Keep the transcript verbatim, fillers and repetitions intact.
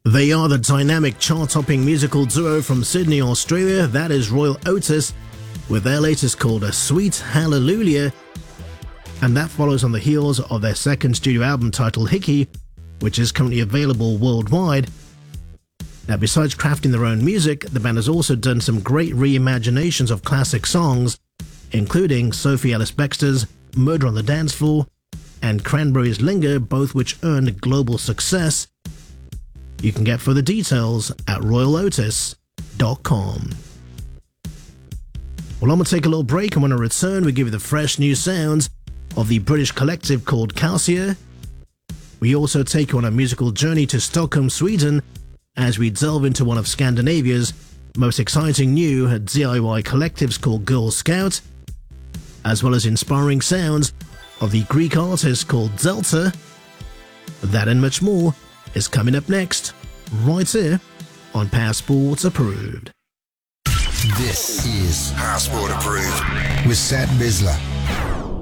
They are the dynamic chart-topping musical duo from Sydney, Australia, that is Royal Otis, with their latest called A Sweet Hallelujah, and that follows on the heels of their second studio album titled Hickey, which is currently available worldwide. Now, besides crafting their own music, the band has also done some great reimaginations of classic songs, including Sophie Ellis-Bextor's Murder on the Dance Floor and Cranberries' Linger, both which earned global success. You can get further details at royal otis dot com. Well, I'm going to take a little break, and when I return, we give you the fresh new sounds of the British collective called Calcia. We also take you on a musical journey to Stockholm, Sweden, as we delve into one of Scandinavia's most exciting new D I Y collectives called Girl Scout, as well as inspiring sounds of the Greek artist called Delta. That and much more is coming up next, right here on Passport Approved. This is Passport Approved with Sat Bisla.